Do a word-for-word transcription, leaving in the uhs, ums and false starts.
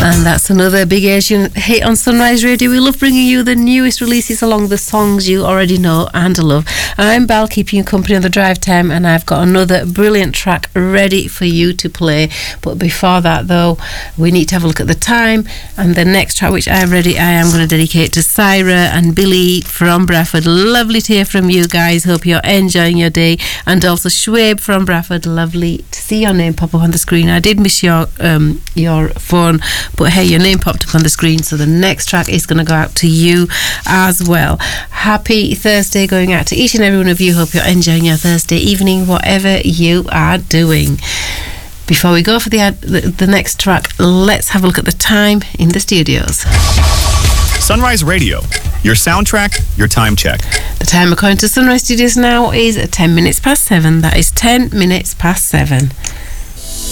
And that's another big Asian hit on Sunrise Radio. We love bringing you the newest releases along the songs you already know and love. I'm Bal, keeping you company on the drive time, and I've got another brilliant track ready for you to play. But before that, though, we need to have a look at the time. And the next track which I've ready, I am going to dedicate to Syra and Billy from Bradford. Lovely to hear from you guys. Hope you're enjoying your day. And also Schwabe from Bradford. Lovely to see your name pop up on the screen. I did miss your um, your phone, but hey, your name popped up on the screen, so the next track is going to go out to you as well. Happy Thursday going out to each and every one of you. Hope you're enjoying your Thursday evening, whatever you are doing. Before we go for the, ad- the the next track, let's have a look at the time in the studios. Sunrise Radio, your soundtrack, your time check. The time according to Sunrise Studios now is ten minutes past seven. That is ten minutes past seven.